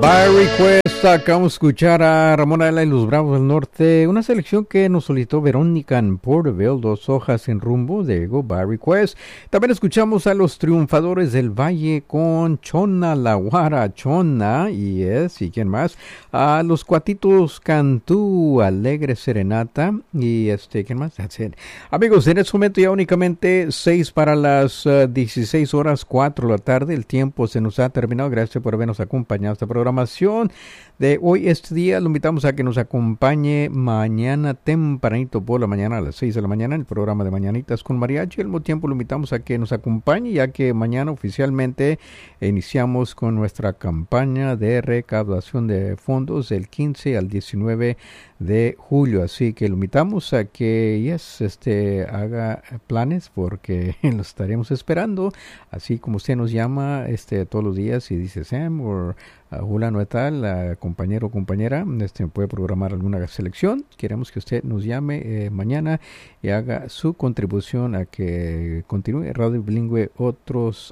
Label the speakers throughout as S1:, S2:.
S1: By Request, acabamos de escuchar a Ramón Ayala y los Bravos del Norte, una selección que nos solicitó Verónica en Porterville, 2 hojas en rumbo de Go By Request. También escuchamos a los Triunfadores del Valle con Chona La Guara, Chona, y quién más, a los Cuatitos Cantú, Alegre Serenata, y ¿quién más? That's it. Amigos, en este momento ya únicamente 6 para las 16 horas 4 de la tarde, el tiempo se nos ha terminado, gracias por habernos acompañado a esta programación de hoy. Este día lo invitamos a que nos acompañe mañana tempranito por la mañana a las 6 de la mañana en el programa de Mañanitas con Mariachi. Al mismo tiempo lo invitamos a que nos acompañe, ya que mañana oficialmente iniciamos con nuestra campaña de recaudación de fondos del 15 al 19 de julio, así que lo invitamos a que haga planes porque lo estaremos esperando, así como usted nos llama todos los días y dice Sam o fulano de tal, compañero o compañera, puede programar alguna selección. Queremos que usted nos llame mañana y haga su contribución a que continúe Radio Bilingüe otros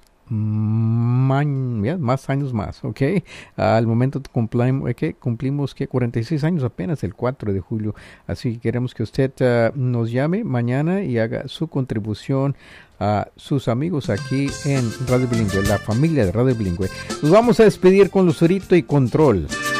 S1: más años más, ¿ok? Al momento cumplimos 46 años apenas el 4 de julio, así que queremos que usted nos llame mañana y haga su contribución a sus amigos aquí en Radio Bilingüe, la familia de Radio Bilingüe. Nos vamos a despedir con Lucerito y Control.